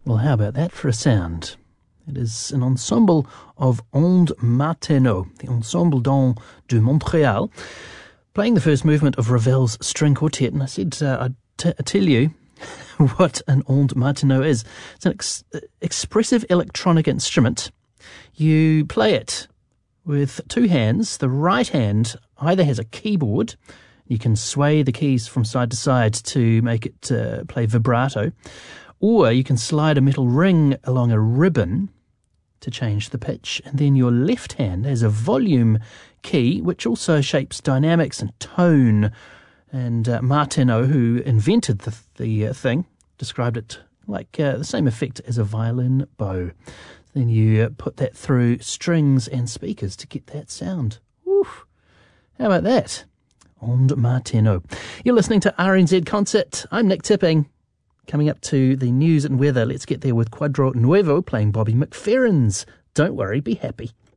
Well, how about that for a sound? It is an ensemble of Ondes Martenot, the Ensemble d'Ondes de Montréal, playing the first movement of Ravel's string quartet. And I said I'd tell you what an Ondes Martenot is. It's an expressive electronic instrument. You play it with two hands. The right hand either has a keyboard. You can sway the keys from side to side to make it play vibrato, or you can slide a metal ring along a ribbon to change the pitch. And then your left hand has a volume key, which also shapes dynamics and tone. And Martenot, who invented the thing, described it like the same effect as a violin bow. Then you put that through strings and speakers to get that sound. Oof. How about that? Ondes Martenot. You're listening to RNZ Concert. I'm Nick Tipping. Coming up to the news and weather, let's get there with Quadro Nuevo playing Bobby McFerrin's Don't Worry, Be Happy.